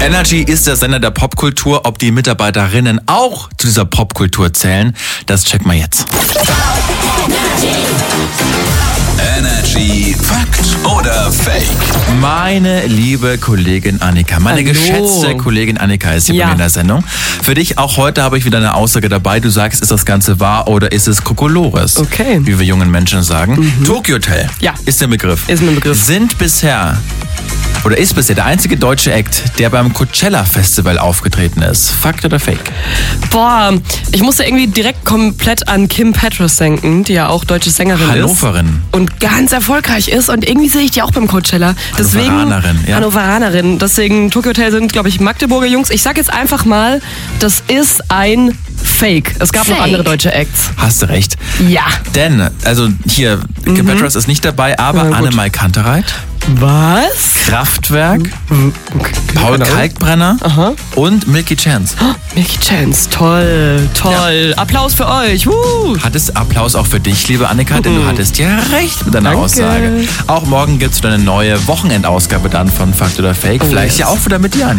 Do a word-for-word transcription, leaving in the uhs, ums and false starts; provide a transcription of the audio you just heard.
Energy ist der Sender der Popkultur. Ob die Mitarbeiterinnen auch zu dieser Popkultur zählen, das checken wir jetzt. Energy Fakt oder Fake? Meine liebe Kollegin Annika, meine Hallo. geschätzte Kollegin Annika ist hier Ja. bei mir in der Sendung. Für dich auch heute habe ich wieder eine Aussage dabei. Du sagst, ist das Ganze wahr oder ist es Kokolores? Okay. Wie wir jungen Menschen sagen. Mhm. Tokyo Hotel Ja. ist der Begriff. Ist ein Begriff. Sind bisher oder ist bisher der einzige deutsche Act, der beim Coachella Festival aufgetreten ist. Fakt oder Fake? Boah, ich musste irgendwie direkt komplett an Kim Petras denken, die ja auch deutsche Sängerin Hannoverin. ist. Und ganz erfolgreich ist. Und irgendwie sehe ich die auch beim Coachella. Deswegen, Hannoveranerin, ja. Hannoveranerin. Deswegen, Tokyo Hotel sind, glaube ich, Magdeburger Jungs. Ich sag jetzt einfach mal, das ist ein Fake. Es gab Fake. noch andere deutsche Acts. Hast du recht. Ja. Denn, also hier, Kim Petras ist nicht dabei, aber Na gut. Anne-Mai Kantereit, Was? Kraftwerk, Okay. Paul Keine Ahnung. Kalkbrenner Aha. und Milky Chance. Oh, Milky Chance. Toll, toll. Applaus für euch. Woo. Hattest Applaus auch für dich, liebe Annika, denn du hattest ja recht mit deiner Danke. Aussage. Auch morgen gibt es eine neue Wochenendausgabe dann von Fakt oder Fake. Oh, Vielleicht yes. ja auch wieder mit dir, Annika.